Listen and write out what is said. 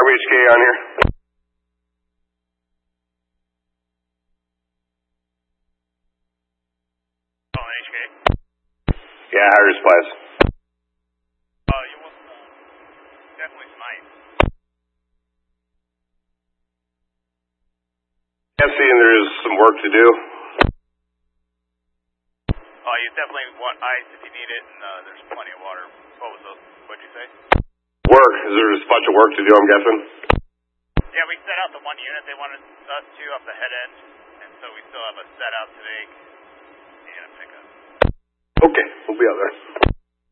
RBHK on here. HK? Yeah, higher supplies. You will definitely smite. Yeah, seeing there's some work to do. You definitely want ice if you need it, and there's plenty of water. What'd you say? Work? Is there a bunch of work to do, I'm guessing? Yeah, we set out the one unit they wanted us to up the head end, and so we still have a set out today and a pickup. Okay, we'll be out there.